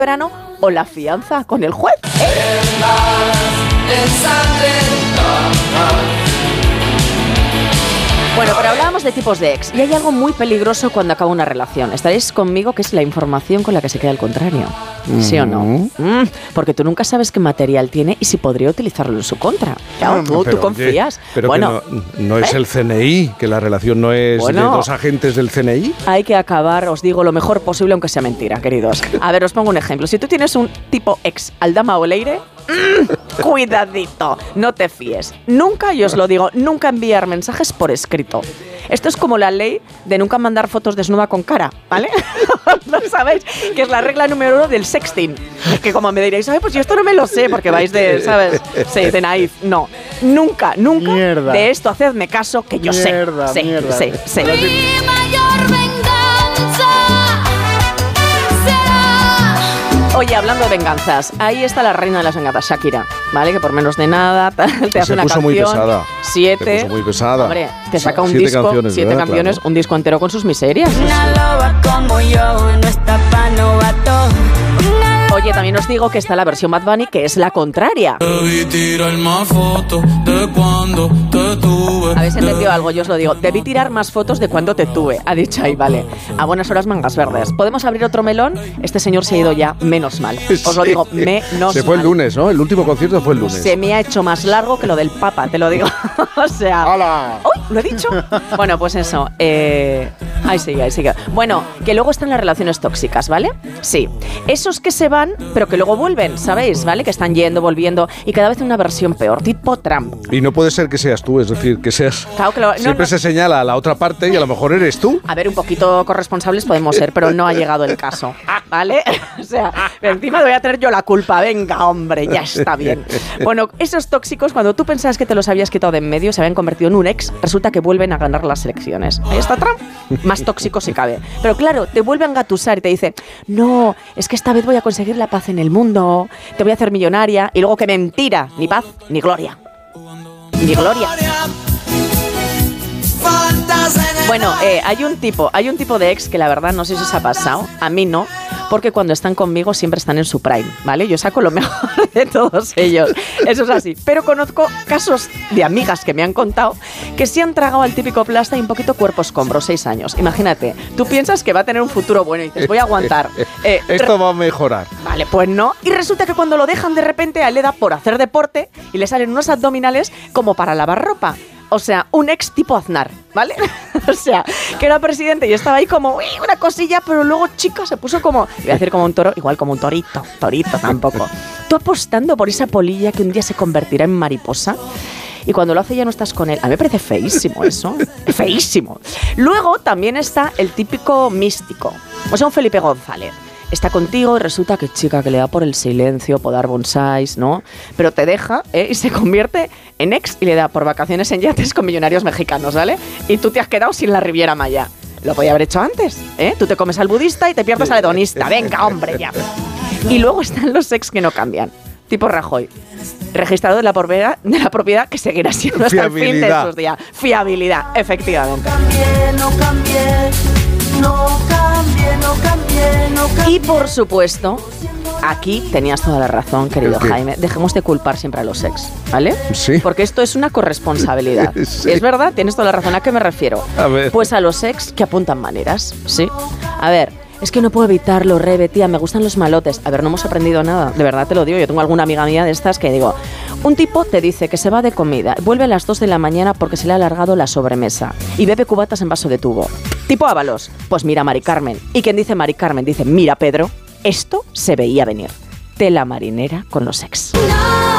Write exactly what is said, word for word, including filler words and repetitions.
verano o la fianza con el juez. ¿Eh? Bueno, pero hablábamos de tipos de ex y hay algo muy peligroso cuando acaba una relación. Estaréis conmigo que es la información con la que se queda el contrario. ¿Sí o no? Mm, porque tú nunca sabes qué material tiene y si podría utilizarlo en su contra. Claro, tú, pero, tú confías. Oye, pero bueno, que no, no es ¿eh? el C N I, que la relación no es bueno, de dos agentes del C N I. Hay que acabar, os digo, lo mejor posible, aunque sea mentira, queridos. A ver, os pongo un ejemplo. Si tú tienes un tipo ex Aldama Oleire, mmm, cuidadito, no te fíes. Nunca, yo os lo digo, nunca enviar mensajes por escrito. Esto es como la ley de nunca mandar fotos desnuda con cara, ¿vale? ¿No sabéis? Que es la regla número uno del sexting. Que como me diréis, ay, pues yo esto no me lo sé, porque vais de, ¿sabes? Sí, de naif. No, nunca, nunca mierda. De esto hacedme caso, que yo mierda, sé. Sí, mierda. sí, sí. Mi mayor venganza será. Oye, hablando de venganzas, ahí está la reina de las venganzas, Shakira, ¿vale? Que por menos de nada tal, te hace Se una puso canción. muy pesada. Siete. Se puso muy pesada. Hombre, te saca un Siete disco, canciones, siete ¿verdad? canciones, Claro. un disco entero con sus miserias. Una loba como yo no está pa' novato. Oye, también os digo que está la versión Bad Bunny, que es la contraria. Debí tirar más fotos de cuando te tuve. Habéis entendido algo, yo os lo digo. Debí tirar más fotos de cuando te tuve, ha dicho ahí, vale. A buenas horas, mangas verdes. ¿Podemos abrir otro melón? Este señor se ha ido ya, menos mal. Os lo digo, menos mal. Se fue el lunes, ¿no? El último concierto fue el lunes. Se me ha hecho más largo que lo del Papa, te lo digo. O sea... ¡Hala! ¡Uy! ¿Lo he dicho? Bueno, pues eso. Eh... Ahí sigue, ahí sigue. Bueno, que luego están las relaciones tóxicas, ¿vale? Sí. Esos que se van, pero que luego vuelven, ¿sabéis? ¿Vale? Que están yendo, volviendo y cada vez una versión peor, tipo Trump. Y no puede ser que seas tú, es decir, que seas... Claro que lo- no, Siempre no. se señala a la otra parte y a lo mejor eres tú. A ver, un poquito corresponsables podemos ser, pero no ha llegado el caso, ¿vale? O sea, encima voy a tener yo la culpa. Venga, hombre, ya está bien. Bueno, esos tóxicos, cuando tú pensabas que te los habías quitado de en medio, se habían convertido en un ex, resulta que vuelven a ganar las elecciones. Ahí está Trump, más tóxico si cabe. Pero claro, te vuelve a engatusar y te dice, no, es que esta vez voy a conseguir la paz en el mundo, te voy a hacer millonaria, y luego que mentira, ni paz, ni gloria. Ni gloria. Bueno, eh, hay un tipo, hay un tipo de ex que la verdad no sé si os ha pasado, a mí no, porque cuando están conmigo siempre están en su prime, ¿vale? Yo saco lo mejor de todos ellos, eso es así. Pero conozco casos de amigas que me han contado que sí han tragado al típico plasta y un poquito cuerpo escombro, seis años. Imagínate, tú piensas que va a tener un futuro bueno y dices, voy a aguantar. Eh, Esto va a mejorar. Vale, pues no. Y resulta que cuando lo dejan de repente a él le da por hacer deporte y le salen unos abdominales como para lavar ropa. O sea, un ex tipo Aznar, ¿vale? O sea, que era presidente y estaba ahí como, uy, una cosilla, pero luego, chica, se puso como, voy a decir como un toro, igual como un torito, torito tampoco. Tú apostando por esa polilla que un día se convertirá en mariposa. Y cuando lo hace ya no estás con él. A mí me parece feísimo eso. Feísimo. Luego también está el típico místico. O sea, un Felipe González. Está contigo y resulta que chica que le da por el silencio, podar bonsáis, ¿no? Pero te deja, ¿eh? Y se convierte en ex y le da por vacaciones en yates con millonarios mexicanos, ¿vale? Y tú te has quedado sin la Riviera Maya. Lo podía haber hecho antes, ¿eh? Tú te comes al budista y te pierdes al hedonista. Venga, hombre, ya. Y luego están los ex que no cambian. Tipo Rajoy. Registrado de la propiedad, de la propiedad que seguirá siendo hasta el fin de Fiabilidad. sus días. Fiabilidad, efectivamente. No cambié, no cambié, no cambié, no cambié. Y por supuesto, aquí tenías toda la razón, querido ¿El qué? Jaime. Dejemos de culpar siempre a los ex, ¿vale? Sí. Porque esto es una corresponsabilidad. Sí. Es verdad, tienes toda la razón. ¿A qué me refiero? A ver. Pues a los ex que apuntan maneras, ¿sí? A ver, es que no puedo evitarlo, Rebe, tía, me gustan los malotes. A ver, no hemos aprendido nada, de verdad te lo digo. Yo tengo alguna amiga mía de estas que digo, un tipo te dice que se va de comida, vuelve a las dos de la mañana porque se le ha alargado la sobremesa y bebe cubatas en vaso de tubo. Tipo Ábalos, pues mira Mari Carmen. Y quien dice Mari Carmen dice, mira Pedro, esto se veía venir. Tela marinera con los ex. No.